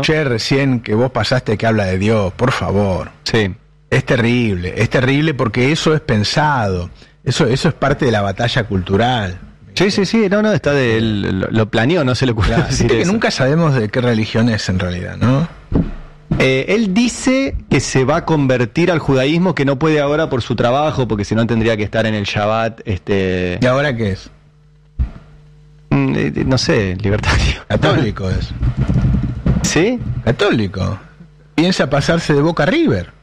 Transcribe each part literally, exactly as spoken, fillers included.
escuché recién que vos pasaste que habla de Dios, por favor. Sí. Es terrible, es terrible porque eso es pensado, eso, eso es parte de la batalla cultural. Sí, sí, sí, no, no, está de, lo, lo planeó, no se le ocurrió Claro, decir que eso. nunca sabemos de qué religión es en realidad, ¿no? Eh, él dice que se va a convertir al judaísmo, que no puede ahora por su trabajo, porque si no tendría que estar en el Shabbat. Este... ¿Y ahora qué es? Mm, eh, no sé, libertario. Católico es. ¿Sí? Católico. Piensa pasarse de Boca a River.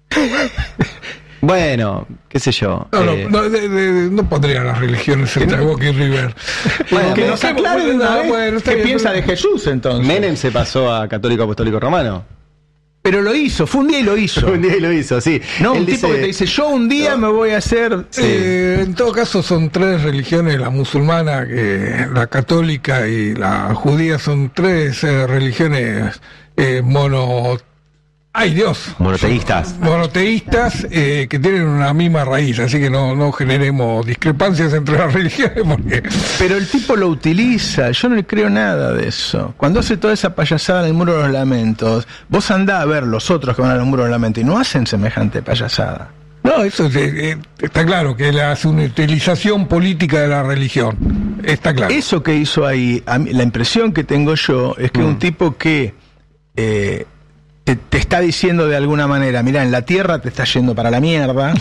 Bueno, qué sé yo. No, eh... no, no, de, de, no pondría las religiones entre no? Boca y River. Bueno, que no, nos sé, aclare de bueno, una vez bueno, está qué bien, piensa pero- de Jesús entonces. Menem se pasó a católico apostólico romano. Pero lo hizo, fue un día y lo hizo. Un día lo hizo, sí. No, Él un dice... tipo que te dice, yo un día me voy a hacer... Sí. Eh, en todo caso son tres religiones, la musulmana, que la católica y la judía son tres eh, religiones eh, mono... ¡Ay, Dios! Monoteístas. Monoteístas eh, que tienen una misma raíz, así que no, no generemos discrepancias entre las religiones porque... Pero el tipo lo utiliza, yo no le creo nada de eso. Cuando hace toda esa payasada en el Muro de los Lamentos, vos andá a ver los otros que van a los Muros de los Lamentos y no hacen semejante payasada. No, eso es, eh, está claro, que él hace una utilización política de la religión, está claro. Eso que hizo ahí, a mí, la impresión que tengo yo es que Mm. un tipo que eh, te, te está diciendo de alguna manera, mirá, en la tierra te está yendo para la mierda,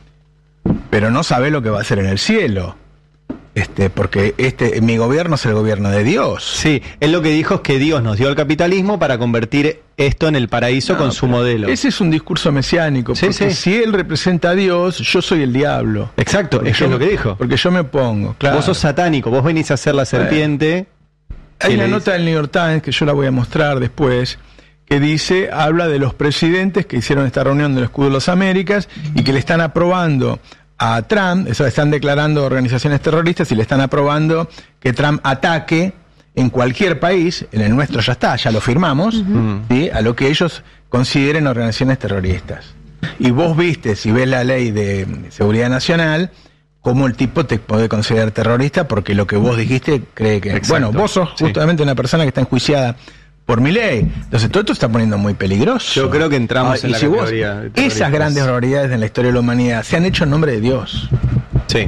pero no sabe lo que va a hacer en el cielo. Este, porque este, mi gobierno es el gobierno de Dios. Sí, él lo que dijo es que Dios nos dio el capitalismo para convertir esto en el paraíso No, con su pero modelo. Ese es un discurso mesiánico, Sí, porque sí. si él representa a Dios, yo soy el diablo. Exacto, Porque eso yo es lo me- que dijo. Porque yo me opongo, claro. Vos sos satánico, vos venís a ser la serpiente. Hay que una le nota dice- del New York Times, que yo la voy a mostrar después, que dice, habla de los presidentes que hicieron esta reunión del Escudo de las Américas y que le están aprobando a Trump, eso están declarando organizaciones terroristas y le están aprobando que Trump ataque en cualquier país, en el nuestro ya está, ya lo firmamos, Uh-huh. ¿sí? A lo que ellos consideren organizaciones terroristas. Y vos viste, si ves la ley de seguridad nacional, cómo el tipo te puede considerar terrorista porque lo que vos dijiste cree que... Exacto. Bueno, vos sos Sí. justamente una persona que está enjuiciada por mi ley. Entonces todo esto se está poniendo muy peligroso. Yo creo que entramos Ah, en y la si vos- categoría de terroristas. esas grandes barbaridades en la historia de la humanidad se han hecho en nombre de Dios. Sí.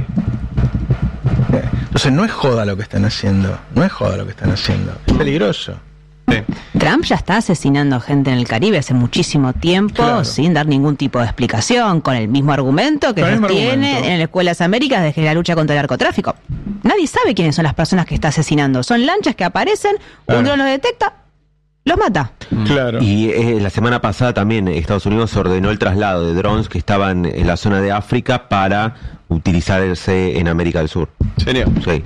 Entonces no es joda lo que están haciendo. No es joda lo que están haciendo. Es peligroso. Sí. Trump ya está asesinando gente en el Caribe hace muchísimo tiempo, Claro. sin dar ningún tipo de explicación, con el mismo argumento que Con el mismo sostiene argumento. en la Escuela de las Américas de que la lucha contra el narcotráfico. Nadie sabe quiénes son las personas que está asesinando. Son lanchas que aparecen, Claro. un dron los detecta, los mata. Claro. Y eh, la semana pasada también Estados Unidos ordenó el traslado de drones que estaban en la zona de África para utilizarse en América del Sur. ¿En serio? Sí.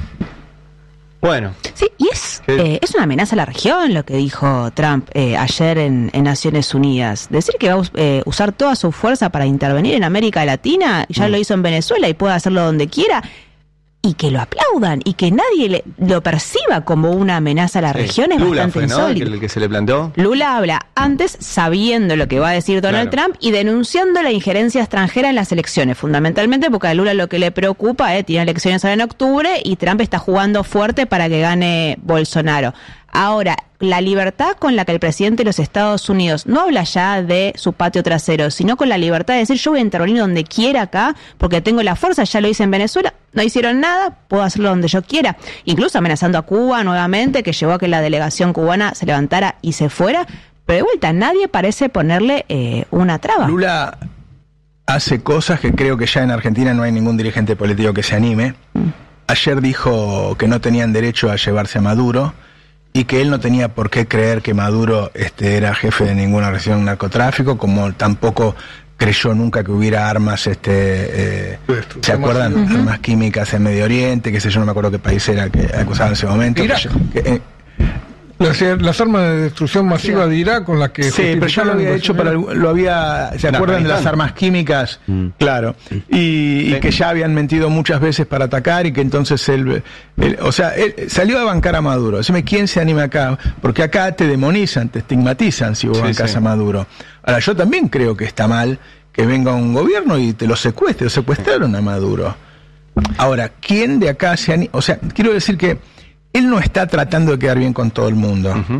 Bueno, Sí, y es, ¿Qué? eh, es una amenaza a la región lo que dijo Trump eh, ayer en, en Naciones Unidas. Decir que va a us- eh, usar toda su fuerza para intervenir en América Latina, ya Mm. lo hizo en Venezuela y puede hacerlo donde quiera, y que lo aplaudan y que nadie le- lo perciba como una amenaza a la sí. región es Lula bastante fue, ¿no? El insólito. que, el que se le planteó. Lula habla antes sabiendo lo que va a decir Donald Claro. Trump y denunciando la injerencia extranjera en las elecciones, fundamentalmente porque a Lula lo que le preocupa es, tiene elecciones ahora en octubre y Trump está jugando fuerte para que gane Bolsonaro. Ahora, la libertad con la que el presidente de los Estados Unidos no habla ya de su patio trasero, sino con la libertad de decir yo voy a intervenir donde quiera acá, porque tengo la fuerza, ya lo hice en Venezuela, no hicieron nada, puedo hacerlo donde yo quiera. Incluso amenazando a Cuba nuevamente, que llevó a que la delegación cubana se levantara y se fuera, pero de vuelta, nadie parece ponerle eh, una traba. Lula hace cosas que creo que ya en Argentina no hay ningún dirigente político que se anime. Ayer dijo que no tenían derecho a llevarse a Maduro y que él no tenía por qué creer que Maduro este, era jefe de ninguna organización de narcotráfico, como tampoco creyó nunca que hubiera armas, este, eh, Esto, ¿se armas- acuerdan? Ujú. Armas químicas en Medio Oriente, qué sé yo, no me acuerdo qué país era que acusaba en ese momento. Irak. Que, eh, Las, las armas de destrucción masiva de Irak con las que sí, pero ya lo había hecho para algún- lo había, ¿se En acuerdan de las Afganistán. armas químicas? Mm. Claro. Y, y Sí. que ya habían mentido muchas veces para atacar y que entonces él, él- o sea, él salió a bancar a Maduro. Decime quién se anima acá, porque acá te demonizan, te estigmatizan si vos Sí, bancás sí. a Maduro. Ahora, yo también creo que está mal que venga un gobierno y te lo secuestre, o secuestraron a Maduro. Ahora, ¿quién de acá se anima? O sea, quiero decir que él no está tratando de quedar bien con todo el mundo. Ujú.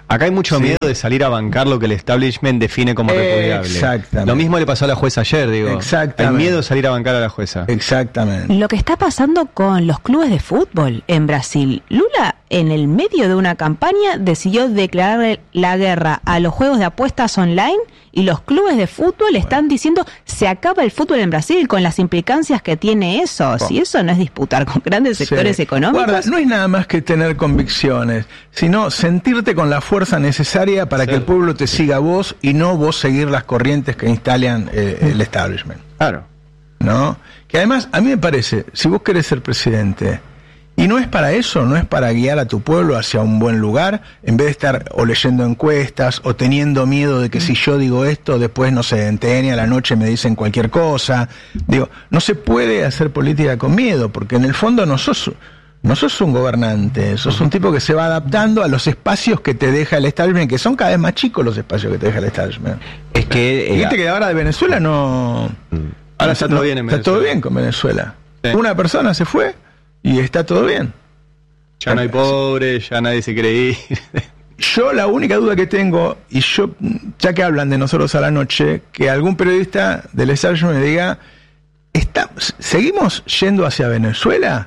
Acá hay mucho Sí. miedo de salir a bancar lo que el establishment define como repudiable. Exactamente. Lo mismo le pasó a la jueza ayer, digo. Exactamente. Hay miedo de salir a bancar a la jueza. Exactamente. Lo que está pasando con los clubes de fútbol en Brasil. Lula, en el medio de una campaña, decidió declarar la guerra a los juegos de apuestas online y los clubes de fútbol están diciendo se acaba el fútbol en Brasil con las implicancias que tiene eso. Si eso no es disputar con grandes sectores Sí. económicos. Guarda, no es nada más que tener convicciones, sino sentirte con la fuerza necesaria para Sí. que el pueblo te siga a vos y no vos seguir las corrientes que instalan eh, el establishment. Claro. ¿No? Que además, a mí me parece, si vos querés ser presidente, y no es para eso, no es para guiar a tu pueblo hacia un buen lugar, en vez de estar o leyendo encuestas o teniendo miedo de que si yo digo esto, después, no sé, en T N a la noche me dicen cualquier cosa. Digo, no se puede hacer política con miedo, porque en el fondo no sos, no sos un gobernante, sos un tipo que se va adaptando a los espacios que te deja el establishment, que son cada vez más chicos los espacios que te deja el establishment. Es que... Y eh, viste que ahora de Venezuela no... Ahora está todo bien en Está Venezuela. todo bien con Venezuela. Sí. Una persona se fue y está todo bien. Ya no hay pobres, ya nadie se quiere ir. Yo la única duda que tengo, y yo, ya que hablan de nosotros a la noche, que algún periodista del establishment me diga, ¿está, ¿seguimos yendo hacia Venezuela?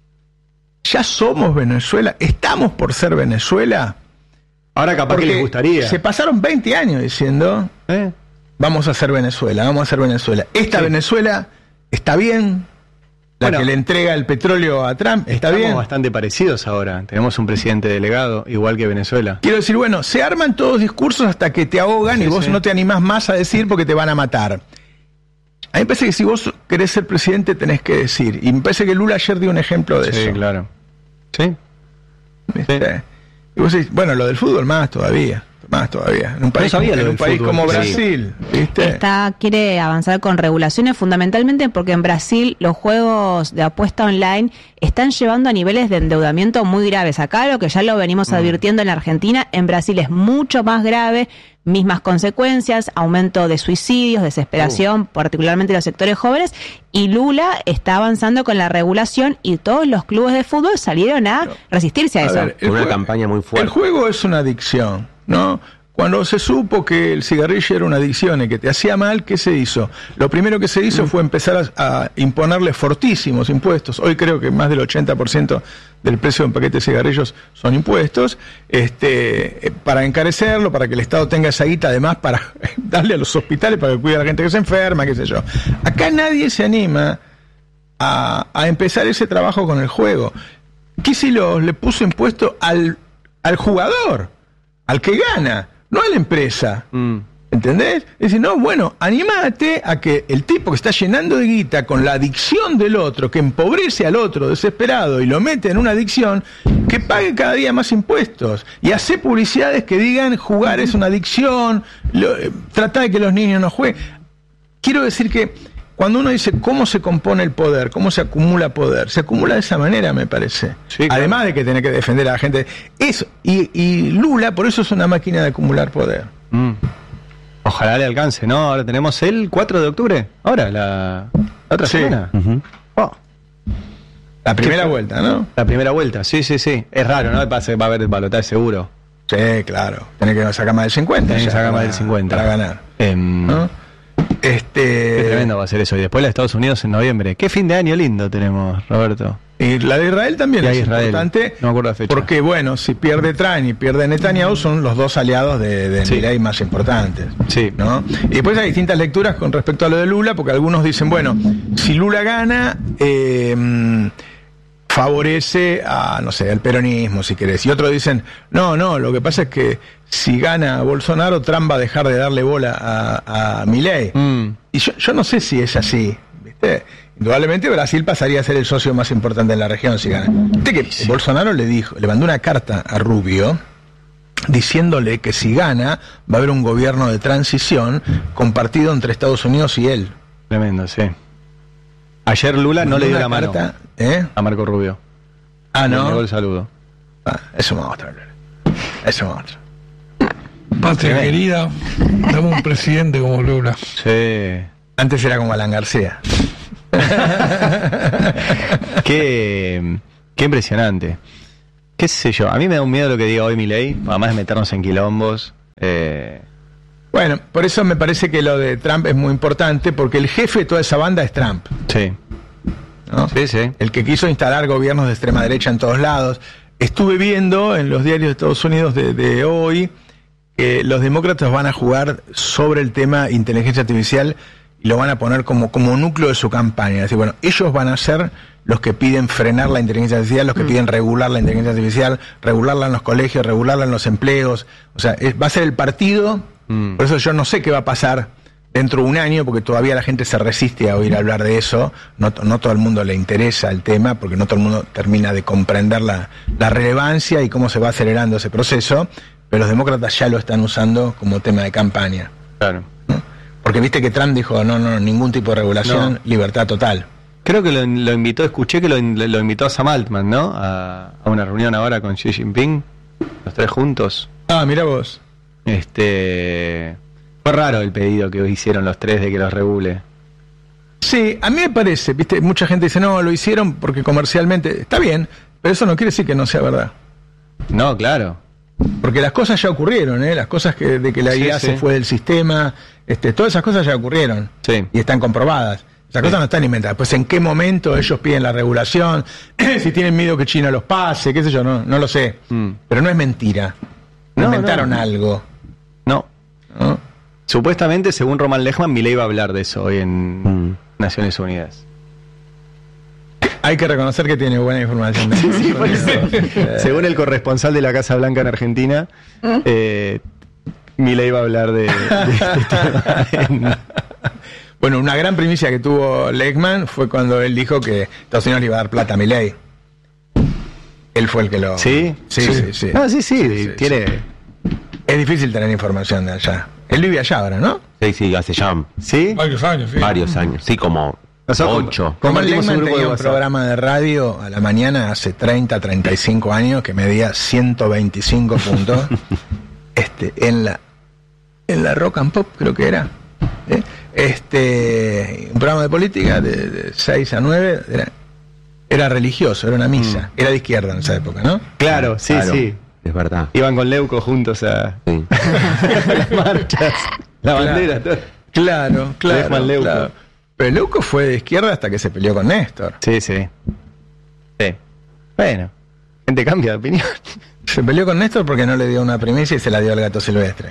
¿Ya somos Venezuela? ¿Estamos por ser Venezuela? Ahora capaz que Porque les gustaría. se pasaron veinte años diciendo, ¿Eh? vamos a ser Venezuela, vamos a ser Venezuela. Esta Sí. Venezuela está bien, la Bueno, que le entrega el petróleo a Trump está Estamos bien. bastante parecidos ahora. Tenemos un presidente delegado, igual que Venezuela. Quiero decir, bueno, se arman todos discursos hasta que te ahogan Sí, y vos sí. no te animás más a decir porque te van a matar. A mí me parece que si vos querés ser presidente tenés que decir. Y me parece que Lula ayer dio un ejemplo de Sí, eso. claro. Sí. ¿Viste? Y vos decís, bueno, lo del fútbol más todavía. Más todavía. En un país, sabía como, lo en un del país fútbol, como sí. Brasil, ¿viste? Está, quiere avanzar con regulaciones fundamentalmente porque en Brasil los juegos de apuesta online están llevando a niveles de endeudamiento muy graves. Acá lo que ya lo venimos Mm. advirtiendo en Argentina, en Brasil es mucho más grave, mismas consecuencias, aumento de suicidios, desesperación, Uh. particularmente en los sectores jóvenes, y Lula está avanzando con la regulación y todos los clubes de fútbol salieron a resistirse a, A eso. ver, el Una juego- campaña muy fuerte. El juego es una adicción, ¿no? Cuando se supo que el cigarrillo era una adicción y que te hacía mal, ¿qué se hizo? Lo primero que se hizo fue empezar a, a imponerle fortísimos impuestos. Hoy creo que más del ochenta por ciento del precio de un paquete de cigarrillos son impuestos, este, eh, para encarecerlo, para que el Estado tenga esa guita, además para darle a los hospitales para que cuide a la gente que se enferma, qué sé yo. Acá nadie se anima a, a empezar ese trabajo con el juego. Kicillof le puso impuesto al, al jugador, al que gana, no a la empresa. Mm. ¿Entendés? Es decir, no, bueno, animate a que el tipo que está llenando de guita con la adicción del otro, que empobrece al otro desesperado y lo mete en una adicción, que pague cada día más impuestos. Y hace publicidades que digan jugar es una adicción, lo, eh, trata de que los niños no jueguen. Quiero decir que cuando uno dice cómo se compone el poder, cómo se acumula poder, se acumula de esa manera, me parece. Sí, claro. Además de que tiene que defender a la gente. Eso, y, y Lula, por eso es una máquina de acumular poder. Mm. Ojalá le alcance, ¿no? Ahora tenemos el cuatro de octubre. Ahora, la, la otra Sí. semana. Ujú. Oh, La primera fue? vuelta, ¿no? la primera vuelta, sí, sí, sí. Es raro, ¿no? Pasa que va a haber balotaje seguro. Sí, claro. Tenés que sacar más del cincuenta. Tenés que ya sacar más para- del cincuenta. Para ganar. Em, ¿No? Este. Qué tremendo va a ser eso. Y después la de Estados Unidos en noviembre. Qué fin de año lindo tenemos, Roberto. Y la de Israel también Y es hay Israel. importante. No me acuerdo la fecha. Porque, bueno, si pierde Trump y pierde Netanyahu, son los dos aliados de, de Sí. Milei más importantes. Sí. ¿No? Y después hay distintas lecturas con respecto a lo de Lula, porque algunos dicen, bueno, si Lula gana, eh, mm, favorece a, no sé, al peronismo, si querés. Y otros dicen, no, no, lo que pasa es que si gana Bolsonaro, Trump va a dejar de darle bola a, a Milei. Mm. Y yo, yo no sé si es así, ¿viste? Indudablemente Brasil pasaría a ser el socio más importante en la región si gana. Viste que Bolsonaro le dijo, le mandó una carta a Rubio diciéndole que si gana va a haber un gobierno de transición compartido entre Estados Unidos y él. Tremendo, sí. Ayer Lula no le dio Una la mano carta, ¿eh? a Marco Rubio. Ah, Le negó no. el saludo. Ah, eso me otra. Eso me otra. Patria querida, dame un presidente como Lula. Sí. Antes era como Alan García. Qué, qué impresionante. qué sé yo, a mí me da un miedo lo que diga hoy Milei, además de meternos en quilombos. Eh... Bueno, por eso me parece que lo de Trump es muy importante, porque el jefe de toda esa banda es Trump. Sí. ¿No? Sí, sí. El que quiso instalar gobiernos de extrema derecha en todos lados. Estuve viendo en los diarios de Estados Unidos de, de hoy que los demócratas van a jugar sobre el tema inteligencia artificial y lo van a poner como, como núcleo de su campaña. Es decir, bueno, ellos van a ser los que piden frenar la inteligencia artificial, los que mm. piden regular la inteligencia artificial, regularla en los colegios, regularla en los empleos. O sea, es, va a ser el partido. Mm. Por eso yo no sé qué va a pasar dentro de un año, porque todavía la gente se resiste a oír hablar de eso. No, no todo el mundo le interesa el tema, porque no todo el mundo termina de comprender la, la relevancia y cómo se va acelerando ese proceso. Pero los demócratas ya lo están usando como tema de campaña. Claro. ¿No? Porque viste que Trump dijo, no, no, ningún tipo de regulación, no. libertad total. Creo que lo, lo invitó, escuché que lo, lo invitó a Sam Altman, ¿no? A, a una reunión ahora con Xi Jinping, los tres juntos. Ah, mira vos. Este... Fue raro el pedido que hicieron los tres de que los regule. Sí, a mí me parece, viste, mucha gente dice, no, lo hicieron porque comercialmente, está bien, pero eso no quiere decir que no sea verdad. No, claro. Porque las cosas ya ocurrieron, ¿eh? Las cosas que de que la I A sí, se sí. fue del sistema, este, todas esas cosas ya ocurrieron. Sí. Y están comprobadas. Esas sí. cosas no están inventadas. Pues en qué momento ellos piden la regulación, si tienen miedo que China los pase, qué sé yo, no, no lo sé. Mm. Pero no es mentira. No, no inventaron no. algo. No. ¿No? Supuestamente, según Roman Lechman, Milei va a hablar de eso hoy en mm. Naciones Unidas. Hay que reconocer que tiene buena información. De sí, sí, por eso. eh. Según el corresponsal de la Casa Blanca en Argentina, ¿Mm? eh, Milei va a hablar de, de este tema. Bueno, una gran primicia que tuvo Lechman fue cuando él dijo que Estados Unidos le iba a dar plata a Milei. Él fue el que lo... ¿Sí? Sí, sí, sí. sí. No, sí, sí, sí, sí tiene... Sí. Es difícil tener información de allá. Él vive allá ahora, ¿no? Sí, sí, hace ya. ¿Sí? Varios años, sí. Varios años, sí, como Nosotros ocho. Roman Lechman un tenía un programa de radio a la mañana hace treinta, treinta y cinco años que medía ciento veinticinco puntos. este, en la en la Rock and Pop, creo que era. ¿eh? Este, un programa de política de, de seis a nueve, era, era religioso, era una misa. Mm. Era de izquierda en esa época, ¿no? Claro, sí, claro. sí. Es verdad. Iban con Leuco juntos a sí. las marchas, la claro, bandera. Todo. Claro, claro, Leuco. claro. Pero Leuco fue de izquierda hasta que se peleó con Néstor. Sí, sí. Sí. Bueno, gente cambia de opinión. Se peleó con Néstor porque no le dio una primicia y se la dio al gato silvestre.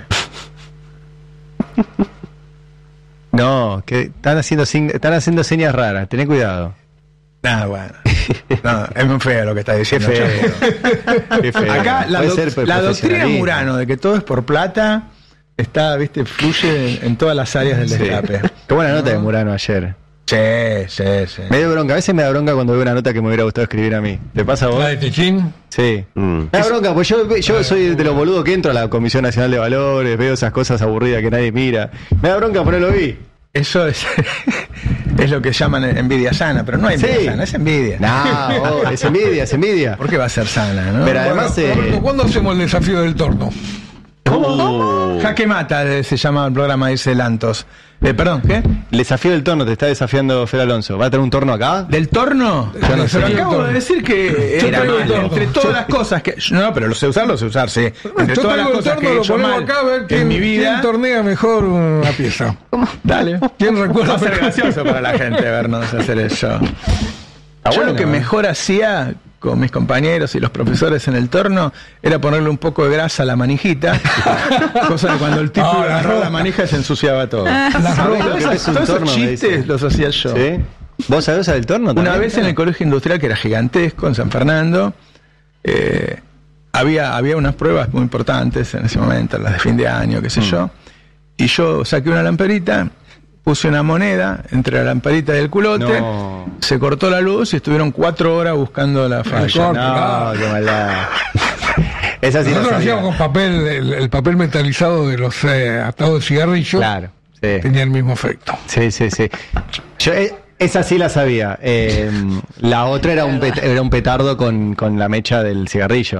No, que están haciendo están haciendo señas raras, tené cuidado. Ah, bueno. No, es muy feo lo que está diciendo. Qué feo. Qué feo. Acá la, doc la doctrina Murano de que todo es por plata está, viste, fluye en, en todas las áreas del destape. Sí. Qué buena nota ¿no? de Murano ayer. Sí, sí, sí. Me dio bronca, a veces me da bronca cuando veo una nota que me hubiera gustado escribir a mí. ¿Te pasa a vos? ¿La de Techín? Sí. Mm. Me da bronca, pues yo, yo soy de los boludos que entro a la Comisión Nacional de Valores, veo esas cosas aburridas que nadie mira. Me da bronca, pero no lo vi. Eso es, es lo que llaman envidia sana, pero no hay envidia sí. sana, es envidia. No, oh, es envidia, es envidia. ¿Por qué va a ser sana, no? Pero además... Bueno, eh... ¿cuándo hacemos el desafío del torno? ¿Cómo? Jaque mata se llama el programa, dice Lantos. Eh, perdón, ¿qué? El desafío del torno, te está desafiando Fer Alonso. ¿Va a tener un torno acá? ¿Del torno? Yo no sé. Pero acabo de decir que yo era mal, entre todas las cosas que... No, pero lo sé usar, lo sé usar, sí. Entre yo todas las cosas que he hecho mal acá a ver quién, en mi vida... ¿quién tornea mejor una pieza? ¿Cómo? Dale. ¿Quién recuerda? Va a ser gracioso para la gente vernos hacer eso. Yo bueno, lo que mejor hacía con mis compañeros y los profesores en el torno era ponerle un poco de grasa a la manijita, cosa que cuando el tipo oh, agarró la manija se ensuciaba todo. Ah, todos esos chistes los hacía yo. ¿Sí? ¿Vos sabés del torno también? Una vez en el colegio industrial, que era gigantesco, en San Fernando, eh, había, había unas pruebas muy importantes en ese momento, las de fin de año, qué sé mm. yo, y yo saqué una lamparita, puse una moneda entre la lamparita y el culote, no. se cortó la luz y estuvieron cuatro horas buscando la falla. No, qué maldad. Esa sí Nosotros hacíamos con papel, el, el papel metalizado de los eh, atados de cigarrillo. Claro, sí. Tenía el mismo efecto. Sí, sí, sí. Yo, eh, esa sí la sabía. Eh, la otra era un, pet, era un petardo con, con la mecha del cigarrillo.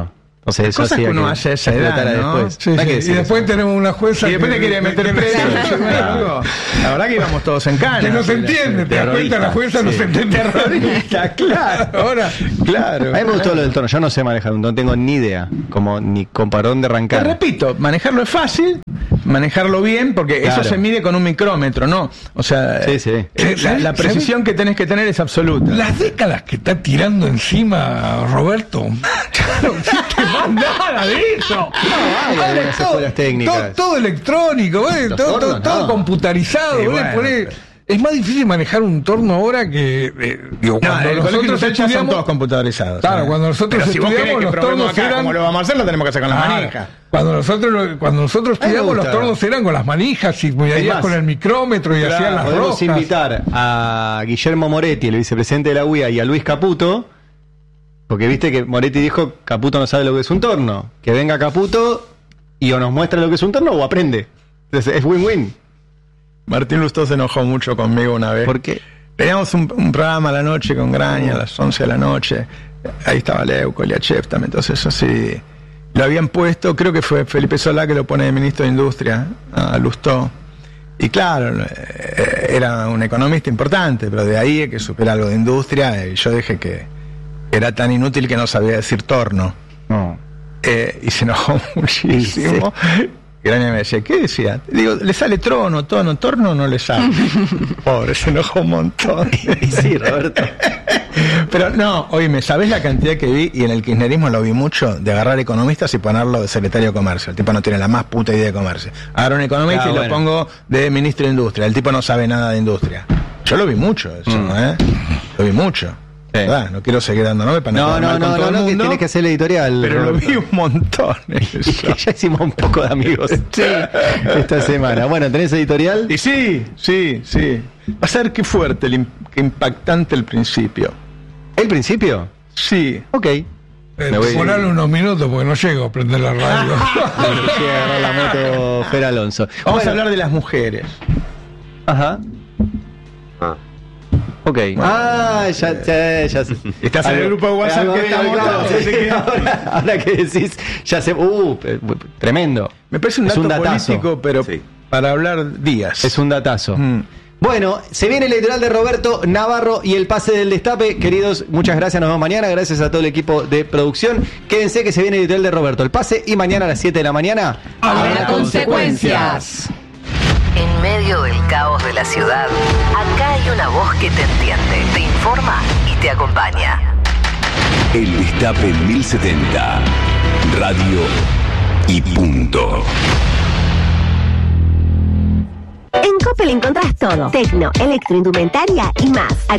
Entonces eso Cosas hacía que uno que hace a esa edad, explotara ¿no? después. Sí, No hay sí. que Y decir después eso. tenemos una jueza Y después que, te quiere meter que- preso. que- Claro. La verdad que íbamos todos en cana. que no se entiende, te das cuenta, la jueza no sí. se entiende. Terrorista, claro. Ahora, Claro. A mí me gustó lo del torno. Yo no sé manejar un torno, no tengo ni idea. Como ni con para dónde Te arrancar. repito, manejarlo es fácil, manejarlo bien, porque Claro. eso se mide con un micrómetro, ¿no? O sea, Sí, sí. eh, la, la precisión que tenés que tener es absoluta. las décadas que está tirando encima Roberto, no existe más nada de eso. hay Ahora algunas es todo, escuelas técnicas. todo- todo electrónico, ¿ves? Los todo, todo- tornos, todo no. computarizado. Sí, ¿ves? bueno, Ponés- pero- Es más difícil manejar un torno ahora que eh, digo, No, cuando el colegio nosotros industrial ya son estudiamos. todos computarizados. Claro, ¿eh? cuando nosotros Pero si vos estudiamos, querés que los probemos tornos acá eran- como lo vamos a hacer, lo tenemos que hacer con las Claro. manijas. Cuando nosotros lo- cuando nosotros A mí me estudiamos los gusta. tornos eran con las manijas y Es medías más, con el micrómetro y Claro, hacían las podemos roscas. invitar a Guillermo Moretti, el vicepresidente de la U I A, y a Luis Caputo, porque viste que Moretti dijo Caputo no sabe lo que es un torno. Que venga Caputo y o nos muestra lo que es un torno o aprende. Entonces es win-win. Martín Lustó se enojó mucho conmigo una vez. ¿Por qué? Teníamos un, un programa a la noche con Graña a las once de la noche. Ahí estaba Leuco, Liachev también. Entonces, así. Lo habían puesto, creo que fue Felipe Solá que lo pone de ministro de Industria, a Lustó. Y claro, eh, era un economista importante, pero de ahí que supiera algo de industria, y yo dije que era tan inútil que no sabía decir torno. No. Eh, y se enojó muchísimo. Y Graña me decía, ¿qué decía? Digo, le sale trono, tono, torno no le sale. Pobre, se enojó un montón. Sí, Roberto. Pero no, oíme, ¿sabés la cantidad que vi? Y en el kirchnerismo lo vi mucho, de agarrar economistas y ponerlo de secretario de comercio. El tipo no tiene la más puta idea de comercio. Agarro un economista Ah, y bueno. lo pongo de ministro de industria. El tipo no sabe nada de industria. Yo lo vi mucho, eso, Mm. ¿eh? Lo vi mucho. Sí. ¿Verdad? No quiero seguir dando nombre para no, No, quedar no, mal con no, todo no, el no, que mundo, tenés que hacer el editorial. pero lo Roberto. vi un montón. eso. Que ya hicimos un poco de amigos esta semana. Bueno, ¿tenés editorial? Y sí, sí, sí. Va a ser qué fuerte, el im- qué impactante el principio. ¿El principio? Sí. Ok. Eh, Me voy- Ponale unos minutos porque no llego a prender la radio. Voy a agarrar la moto Fer Alonso. Vamos Bueno, a hablar de las mujeres. Ajá. Ah. Ok. Ah, ya, ya, ya sé. Estás en el grupo de WhatsApp Algo que bien, estamos claro, todos, sí, así que- ahora, ahora que decís, ya sé. Uh, pe- tremendo. Me parece un Es dato un datazo. político, pero Sí. para hablar días. Es un datazo. Mm. Bueno, se viene el editorial de Roberto Navarro y el pase del destape. Queridos, muchas gracias. Nos vemos mañana. Gracias a todo el equipo de producción. Quédense que se viene el editorial de Roberto. El pase y mañana a las siete de la mañana. Habrá consecuencias. En medio del caos de la ciudad, acá hay una voz que te entiende, te informa y te acompaña. El Destape mil setenta. Radio y punto. En Coppel encontrás todo: tecno, electroindumentaria y más.